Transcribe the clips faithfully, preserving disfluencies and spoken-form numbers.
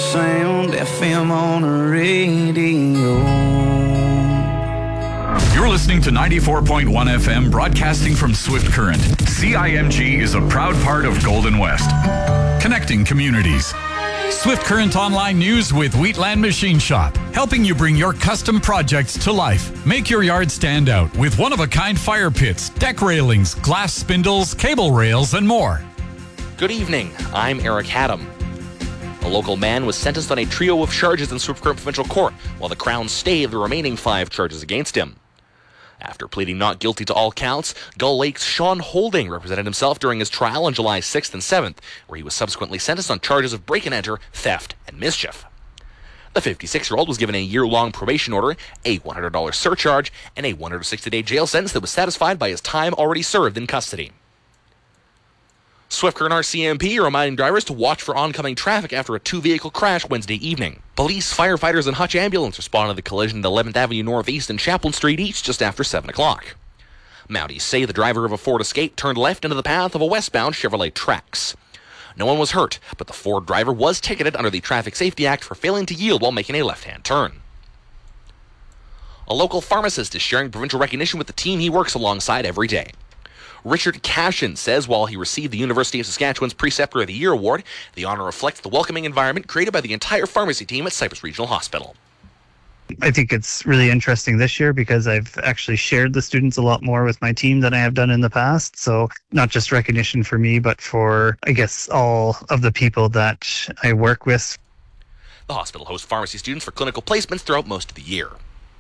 sound, F M on the radio. You're listening to ninety-four point one F M, broadcasting from Swift Current. C I M G is a proud part of Golden West, connecting communities. Swift Current Online News with Wheatland Machine Shop, helping you bring your custom projects to life. Make your yard stand out with one-of-a-kind fire pits, deck railings, glass spindles, cable rails, and more. Good evening. I'm Eric Haddam. A local man was sentenced on a trio of charges in Swift Current Provincial Court, while the Crown stayed the remaining five charges against him. After pleading not guilty to all counts, Gull Lake's Sean Holding represented himself during his trial on July sixth and seventh, where he was subsequently sentenced on charges of break-and-enter, theft, and mischief. The fifty-six-year-old was given a year-long probation order, a one hundred dollars surcharge, and a one hundred sixty day jail sentence that was satisfied by his time already served in custody. Swift Current R C M P are reminding drivers to watch for oncoming traffic after a two-vehicle crash Wednesday evening. Police, firefighters, and Hutch Ambulance responded to the collision at eleventh Avenue Northeast and Chaplain Street East just after seven o'clock. Mounties say the driver of a Ford Escape turned left into the path of a westbound Chevrolet Trax. No one was hurt, but the Ford driver was ticketed under the Traffic Safety Act for failing to yield while making a left-hand turn. A local pharmacist is sharing provincial recognition with the team he works alongside every day. Richard Cashin says while he received the University of Saskatchewan's Preceptor of the Year award, the honor reflects the welcoming environment created by the entire pharmacy team at Cypress Regional Hospital. I think it's really interesting this year because I've actually shared the students a lot more with my team than I have done in the past. So not just recognition for me, but for, I guess, all of the people that I work with. The hospital hosts pharmacy students for clinical placements throughout most of the year.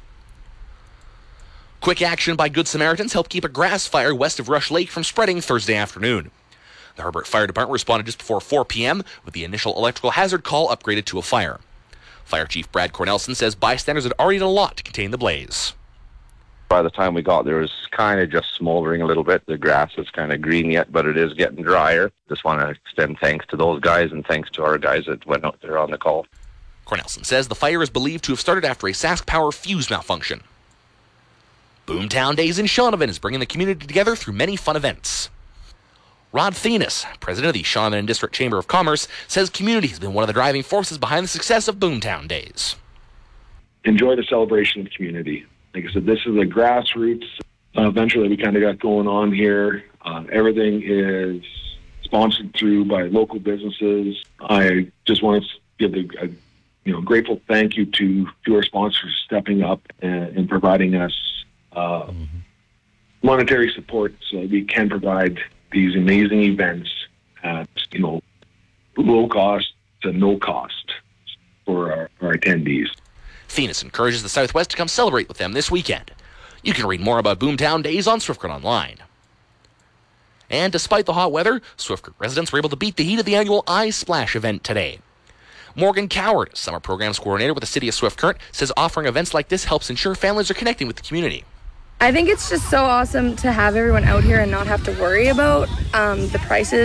Quick action by Good Samaritans helped keep a grass fire west of Rush Lake from spreading Thursday afternoon. The Herbert Fire Department responded just before four p.m. with the initial electrical hazard call upgraded to a fire. Fire Chief Brad Cornelson says bystanders had already done a lot to contain the blaze. By the time we got there, it was kind of just smoldering a little bit. The grass is kind of green yet, but it is getting drier. Just want to extend thanks to those guys and thanks to our guys that went out there on the call. Cornelson says the fire is believed to have started after a Sask Power fuse malfunction. Boomtown Days in Shaunavon is bringing the community together through many fun events. Rod Thenis, president of the Shaunavon District Chamber of Commerce, says community has been one of the driving forces behind the success of Boomtown Days. Enjoy the celebration of community. Like I said, this is a grassroots uh, venture that we kind of got going on here. Uh, everything is sponsored through by local businesses. I just want to give a, a you know grateful thank you to, to our sponsors stepping up and, and providing us Uh, mm-hmm. monetary support so that we can provide these amazing events at, you know, low cost to no cost for our, our attendees. Phoenix encourages the Southwest to come celebrate with them this weekend. You can read more about Boomtown Days on Swift Current Online. And despite the hot weather, Swift Current residents were able to beat the heat of the annual Eye Splash event today. Morgan Coward, summer programs coordinator with the City of Swift Current, says offering events like this helps ensure families are connecting with the community. I think it's just so awesome to have everyone out here and not have to worry about um, the prices.